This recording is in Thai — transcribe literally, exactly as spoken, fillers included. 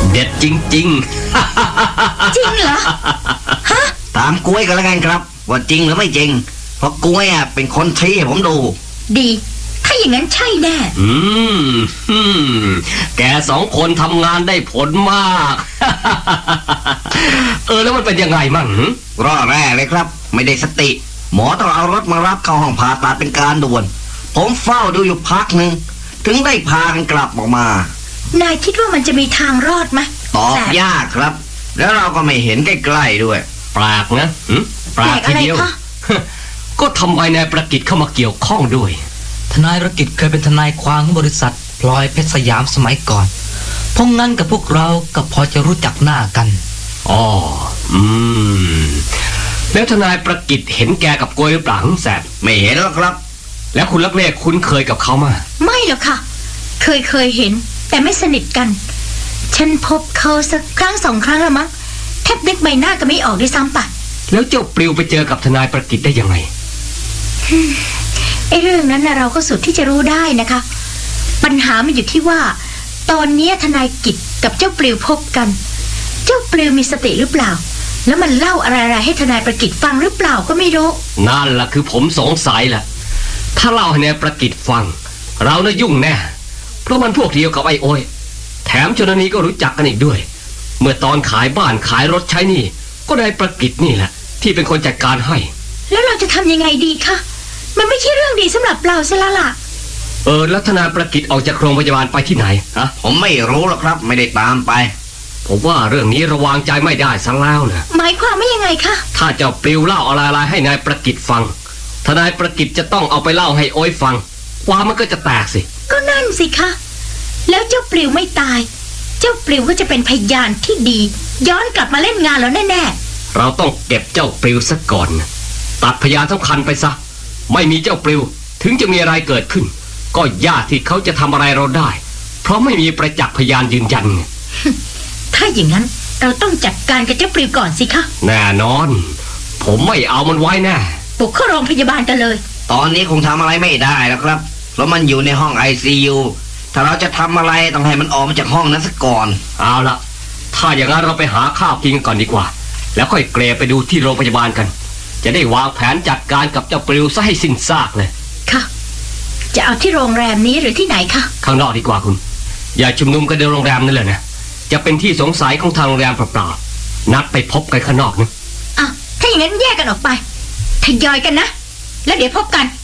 เด็ดจริงๆจริงเหรอฮะตามกล้วยกันแล้วกันครับว่าจริงหรือไม่จริงเพราะกล้วยอ่ะเป็นคนชี้ให้ผมดูดีถ้าอย่างนั้นใช่แน่อืมอืมแกสองคนทำงานได้ผลมาก เออแล้วมันเป็นยังไงมั่งรอแร่เลยครับไม่ได้สติหมอต้องเอารถมารับเข้าห้องผ่าตัดเป็นการด่วนผมเฝ้าดูอยู่พักหนึ่งถึงได้พากันกลับออกมานายคิดว่ามันจะมีทางรอดไหมตอบยากครับแล้วเราก็ไม่เห็นใกล้ๆด้วยแปลกนะแปลกทีเดียวก็ทำไมนายประกิตเข้ามาเกี่ยวข้องด้วยทนายประกิตเคยเป็นทนายความของบริษัทพลอยเพชรสยามสมัยก่อนพวกนั้นกับพวกเราก็พอจะรู้จักหน้ากันอ๋ออืมแล้วทนายประกิตเห็นแกกับกล้วยหรือเปล่าแสบไม่เห็นหรอกครับแล้วคุณลักเล่คุ้นเคยกับเขามาไม่หรอกค่ะเคยเคยเห็นแต่ไม่สนิทกันฉันพบเขาสักครั้งสองครั้งแล้วมั้งแทบนึกใบหน้าก็ไม่ออกด้วยซ้ำปะแล้วเจ้าปลิวไปเจอกับทนายประกิตได้ยังไงไอ้เรื่องนั้นนะเราก็สุดที่จะรู้ได้นะคะปัญหามันอยู่ที่ว่าตอนนี้ทนายกิจกับเจ้าปลิวพบกันเจ้าปลิวมีสติหรือเปล่าแล้วมันเล่าอะไรๆให้ทนายประกิตฟังหรือเปล่าก็ไม่รู้นั่นล่ะคือผมสงสัยแหละถ้าเล่าให้นายประกิตฟังเราน่ะยุ่งแน่เพราะมันพวกเดียวกับไอ้โอ้ยแถมชนนี้ก็รู้จักกันอีกด้วยเมื่อตอนขายบ้านขายรถใช้นี่ก็นายประกิตนี่แหละที่เป็นคนจัดการให้แล้วเราจะทำยังไงดีคะมันไม่ใช่เรื่องดีสำหรับเราใช่ละล่ะเออแล้วทนายประกิตออกจากโรงพยาบาลไปที่ไหนฮะผมไม่รู้หรอกครับไม่ได้ตามไปผมว่าเรื่องนี้ระวังใจไม่ได้ซะแล้วนะหมายความว่ายังไงคะถ้าเจ้าปลิวเล่าอะไรๆให้นายประกิตฟังทนายประกิตจะต้องเอาไปเล่าให้โอ้ยฟังความมันก็จะแตกสิก็นั่นสิคะแล้วเจ้าปลิวไม่ตายเจ้าปลิวก็จะเป็นพยานที่ดีย้อนกลับมาเล่นงานแล้วแน่ๆเราต้องเก็บเจ้าปลิวซะก่อนตัดพยานสำคัญไปซะไม่มีเจ้าปลิวถึงจะมีอะไรเกิดขึ้นก็ยากที่เขาจะทำอะไรเราได้เพราะไม่มีประจักษ์พยานยืนยันถ้าอย่างนั้นเราต้องจัดการกับเจ้าปลิวก่อนสิคะแน่นอนผมไม่เอามันไว้แน่ปลุกเข้าโรงพยาบาลกันเลยตอนนี้คงทำอะไรไม่ได้แล้วครับเพราะมันอยู่ในห้อง ไอ ซี ยู ถ้าเราจะทำอะไรต้องให้มันออกมาจากห้องนั้นซะก่อนเอาละถ้าอย่างนั้นเราไปหาข้าวกินกันก่อนดีกว่าแล้วค่อยเกรไปดูที่โรงพยาบาลกันจะได้วางแผนจัดการกับเจ้าปลิวซะให้สิ้นซากเลยค่ะจะเอาที่โรงแรมนี้หรือที่ไหนคะข้างนอกดีกว่าคุณอย่าชุมนุมกันในโรงแรมนั่นเลยนะจะเป็นที่สงสัยของทางโรงแรมเปล่าๆนัดไปพบกันข้างนอกนะอ่ะถ้าอย่างนั้นแยกกันออกไปทยอยกันนะแล้วเดี๋ยวพบกัน